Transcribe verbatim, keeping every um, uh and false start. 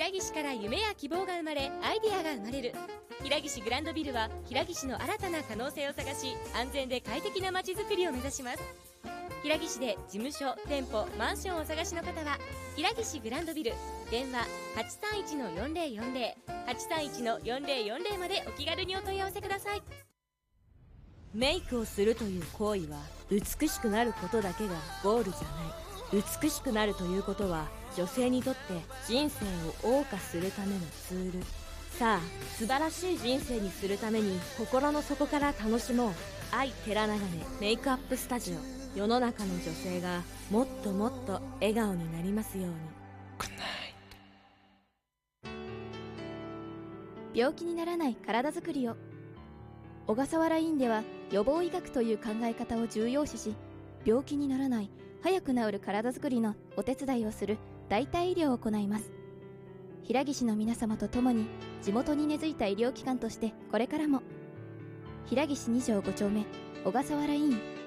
平岸から夢や希望が生まれ、アイデアが生まれる。平岸グランドビルは平岸の新たな可能性を探し、安全で快適な街づくりを目指します。平岸で事務所、店舗、マンションをお探しの方は平岸グランドビル、電話 はちさんいちのよんぜろよんぜろ はちさんいちのよんぜろよんぜろ までお気軽にお問い合わせください。 メイクをするという行為は美しくなることだけがゴールじゃない。美しくなるということは女性にとって人生を謳歌するためのツール。さあ、素晴らしい人生にするために心の底から楽しもう。愛寺長根メイクアップスタジオ。世の中の女性がもっともっと笑顔になりますように。 病気にならない体づくりを。小笠原院では予防医学という考え方を重要視し、病気にならない早く治る体づくりのお手伝いをする代替医療を行います。平岸の皆様と共に地元に根付いた医療機関としてこれからも平岸に条ご丁目小笠原院